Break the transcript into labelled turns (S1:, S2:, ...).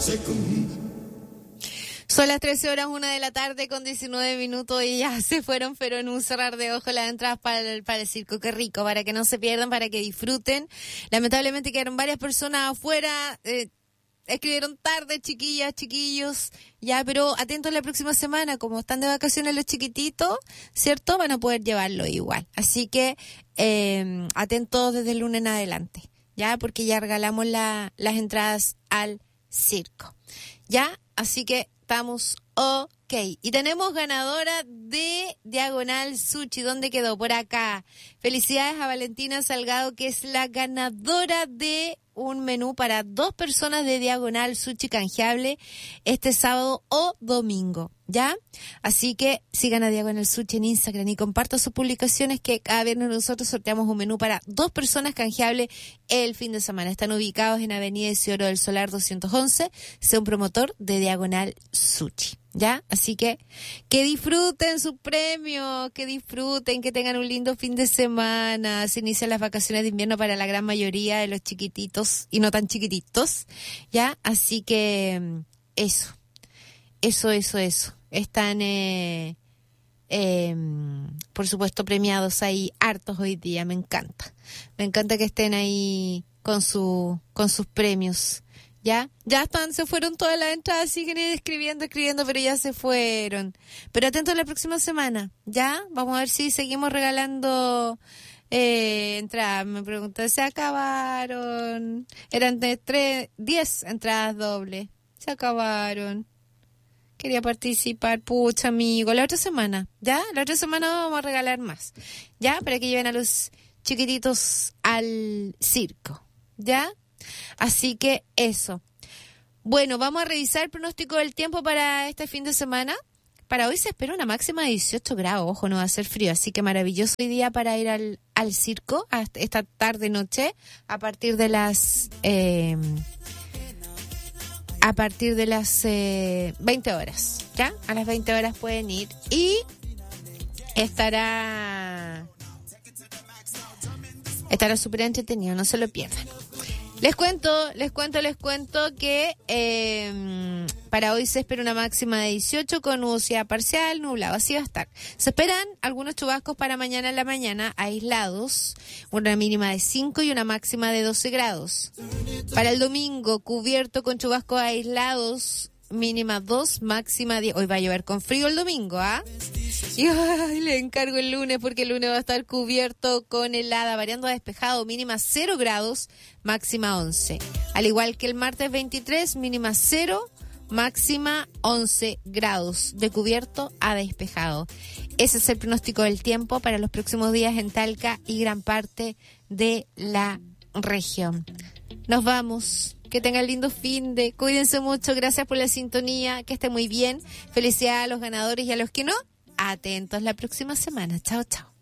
S1: Son las 13:01 con 19 minutos y ya se fueron, pero en un cerrar de ojos las entradas para el circo. Qué rico, para que no se pierdan, para que disfruten. Lamentablemente quedaron varias personas afuera, escribieron tarde, chiquillas, chiquillos, ya, pero atentos la próxima semana, como están de vacaciones los chiquititos, ¿cierto? Van a poder llevarlo igual. Así que atentos desde el lunes en adelante, ya, porque ya regalamos las entradas al circo, ya, así que estamos ok. Y tenemos ganadora de Diagonal Sushi. ¿Dónde quedó? Por acá. Felicidades a Valentina Salgado, que es la ganadora de un menú para 2 personas de Diagonal Sushi canjeable este sábado o domingo, ¿ya? Así que sigan a Diagonal Sushi en Instagram y compartan sus publicaciones, que cada viernes nosotros sorteamos un menú para 2 personas canjeable el fin de semana. Están ubicados en Avenida Isidoro del Solar 211. Sea un promotor de Diagonal Sushi, ¿ya? Así que disfruten su premio, que disfruten, que tengan un lindo fin de semana. Se inician las vacaciones de invierno para la gran mayoría de los chiquititos y no tan chiquititos, ¿ya? Así que eso. Están, por supuesto, premiados ahí hartos hoy día. Me encanta que estén ahí con sus premios. ¿Ya? Se fueron todas las entradas, siguen escribiendo, pero ya se fueron. Pero atentos la próxima semana, ¿ya? Vamos a ver si seguimos regalando entradas. Me preguntan, ¿se acabaron? Eran de 10 entradas dobles. Se acabaron. Quería participar, pucha, amigo. La otra semana, ¿ya? La otra semana vamos a regalar más, ¿ya? Para que lleven a los chiquititos al circo, ¿ya? Así que eso. Bueno, vamos a revisar el pronóstico del tiempo para este fin de semana. Para hoy se espera una máxima de 18 grados. Ojo, no va a ser frío, así que maravilloso hoy día para ir al circo esta tarde-noche a partir de las 20 horas. ¿Ya? A las 20 horas pueden ir y estará súper entretenido, no se lo pierdan. Les cuento que para hoy se espera una máxima de 18 con nubosidad parcial, nublado, así va a estar. Se esperan algunos chubascos para mañana en la mañana, aislados, una mínima de 5 y una máxima de 12 grados. Para el domingo, cubierto con chubascos aislados, mínima 2, máxima 10. Hoy va a llover con frío el domingo, ¿ah? Y le encargo el lunes, porque el lunes va a estar cubierto con helada, variando a despejado, mínima 0 grados, máxima 11. Al igual que el martes 23, mínima 0, máxima 11 grados, de cubierto a despejado. Ese es el pronóstico del tiempo para los próximos días en Talca y gran parte de la región. Nos vamos. Que tengan lindo fin de. Cuídense mucho. Gracias por la sintonía. Que estén muy bien. Felicidades a los ganadores y a los que no. Atentos la próxima semana. Chao, chao.